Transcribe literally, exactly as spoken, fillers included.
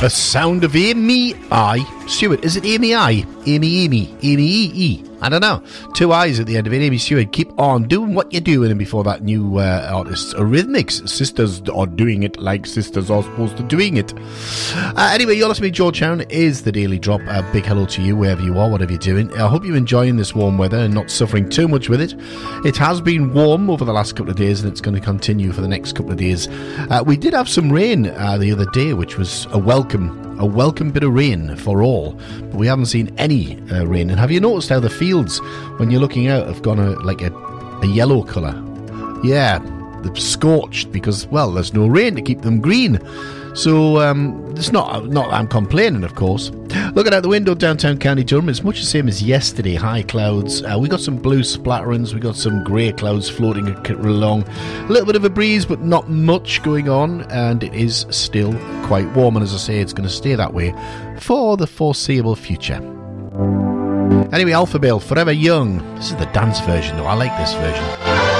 The sound of Amy I. Stewart. Is it Amy I? Amy, Amy, Amy E E. I don't know. Two I's at the end of it. Amy Stewart, keep on doing what you're doing. And before that, new uh, artist, Eurythmics. Sisters are doing it like sisters are supposed to doing it. Uh, anyway, you're listening to Georgetown is the Daily Drop. A big hello to you, wherever you are, whatever you're doing. I hope you're enjoying this warm weather and not suffering too much with it. It has been warm over the last couple of days, and it's going to continue for the next couple of days. Uh, we did have some rain uh, the other day, which was a welcome A welcome bit of rain for all, but we haven't seen any uh, rain. And have you noticed how the fields, when you're looking out, have gone a, like a, a yellow colour? Yeah, they're scorched because, well, there's no rain to keep them green. So um, it's not not that I'm complaining, of course. Looking out the window, downtown County Durham, it's much the same as yesterday. High clouds. Uh, we got some blue splatterings. We got some grey clouds floating along. A little bit of a breeze, but not much going on. And it is still quite warm. And as I say, it's going to stay that way for the foreseeable future. Anyway, Alpha Bale, Forever Young. This is the dance version, though. I like this version.